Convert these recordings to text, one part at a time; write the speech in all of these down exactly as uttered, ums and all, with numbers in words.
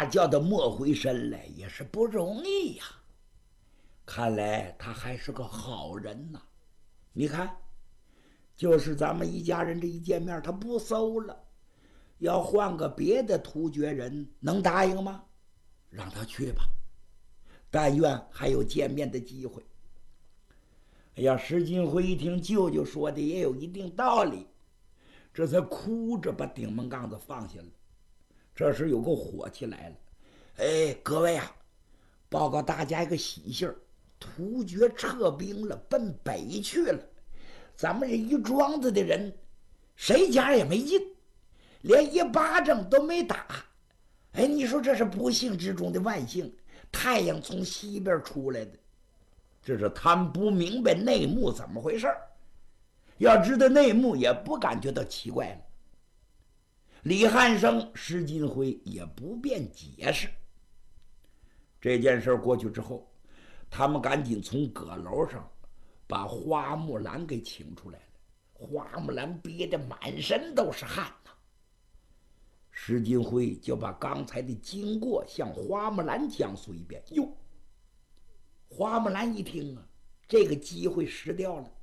叫他没回神来也是不容易呀。看来他还是个好人呐。你看，就是咱们一家人这一见面，他不搜了。要换个别的突厥人，能答应吗？让他去吧，但愿还有见面的机会。哎呀，石金辉一听舅舅说的也有一定道理，这才哭着把顶门杠子放下了。这时有个火气来了，哎，各位啊，报告大家一个喜信儿，突厥撤兵了，奔北去了。咱们这一庄子的人，谁家也没进，连一巴掌都没打。哎，你说这是不幸之中的万幸，太阳从西边出来的。这是他们不明白内幕怎么回事，要知道内幕也不感觉到奇怪了。李汉生、石金辉也不便解释。这件事过去之后，他们赶紧从阁楼上把花木兰给请出来了。花木兰憋得满身都是汗呐。石金辉就把刚才的经过向花木兰讲述一遍。哟，花木兰一听啊，这个机会失掉了。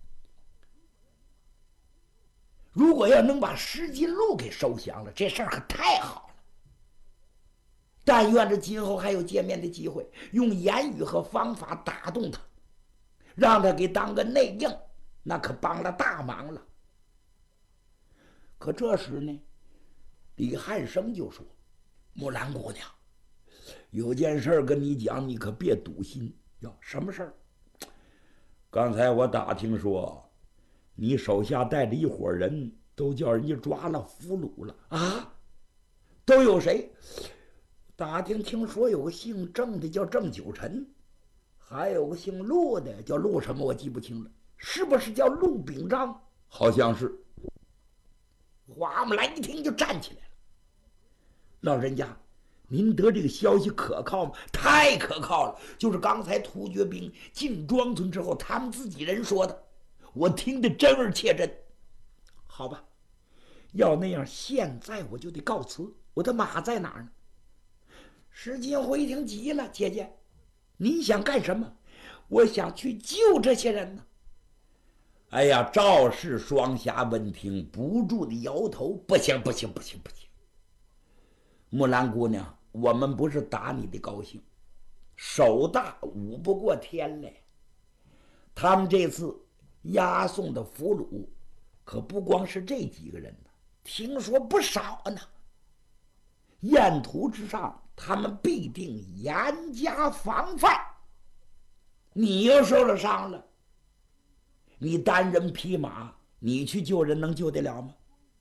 如果要能把石金路给收降了，这事儿可太好了。但愿这今后还有见面的机会，用言语和方法打动他，让他给当个内应，那可帮了大忙了。可这时呢，李汉生就说：“木兰姑娘，有件事跟你讲，你可别堵心。哟，什么事儿？刚才我打听说，你手下带着一伙人，都叫人家抓了俘虏了啊？都有谁？打听听说有个姓郑的叫郑九臣，还有个姓陆的叫陆什么，我记不清了，是不是叫陆秉章？好像是。”花木兰一听就站起来了：“老人家，您得这个消息可靠吗？”“太可靠了，就是刚才突厥兵进庄村之后，他们自己人说的，我听得真而切真。”“好吧，要那样，现在我就得告辞，我的马在哪儿呢？”石金辉一听急了：“姐姐，您想干什么？”“我想去救这些人呢。”哎呀，赵氏双侠闻听不住的摇头：“不行不行不行不行！木兰姑娘，我们不是打你的高兴，手大舞不过天来。他们这次押送的俘虏可不光是这几个人呢，听说不少呢。沿途之上，他们必定严加防范。你又受了伤了，你单人匹马，你去救人能救得了吗？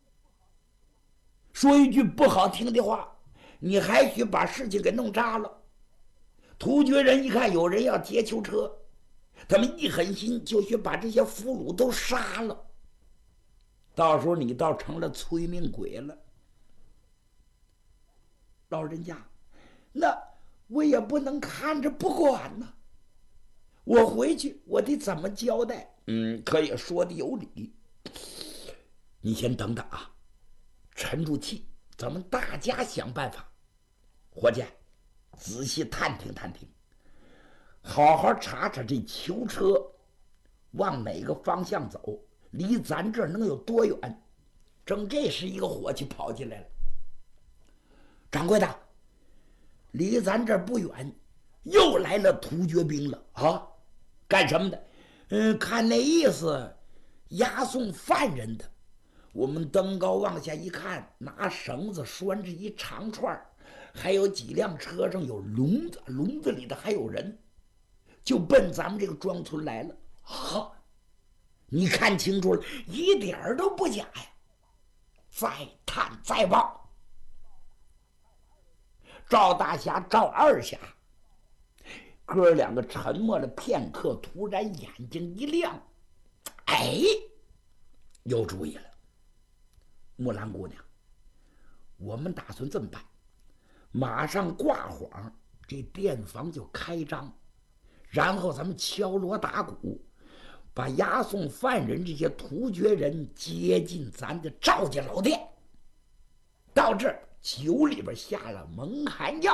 说一句不好听的话，你还许把事情给弄砸了。突厥人一看有人要劫囚车，他们一狠心就许把这些俘虏都杀了，到时候你倒成了催命鬼了。老人家，那我也不能看着不管呢。我回去我得怎么交代？”“嗯，可以，说的有理。你先等等啊，沉住气，咱们大家想办法。伙计，仔细探听探听，好好查查这囚车往哪个方向走，离咱这儿能有多远。”正这时，一个伙计跑进来了：“掌柜的，离咱这儿不远，又来了突厥兵了啊！干什么的？嗯，看那意思，押送犯人的。我们登高往下一看，拿绳子拴着一长串，还有几辆车上有笼子，笼子里的还有人，就奔咱们这个庄村来了。哈，你看清楚了，一点儿都不假呀！再探再望，赵大侠、赵二侠哥两个沉默了片刻，突然眼睛一亮：“哎，有主意了！木兰姑娘，我们打算这么办，马上挂幌，这店房就开张，然后咱们敲锣打鼓，把押送犯人这些突厥人接进咱的赵家老店。到这儿，酒里边下了蒙汗药。”